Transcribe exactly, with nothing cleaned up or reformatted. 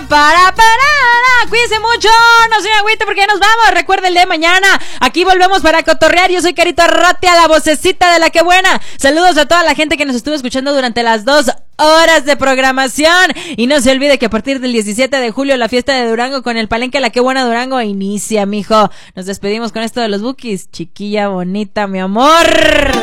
para, para. Cuídense mucho, no se agüite porque ya nos vamos. Recuerden el de mañana, aquí volvemos para cotorrear. Yo soy Carito Arratia, la vocecita de la que buena. Saludos a toda la gente que nos estuvo escuchando durante las dos horas de programación. Y no se olvide que a partir del diecisiete de julio la fiesta de Durango con el Palenque La Que Buena Durango inicia, mijo. Nos despedimos con esto de los Bukis. Chiquilla bonita, mi amor.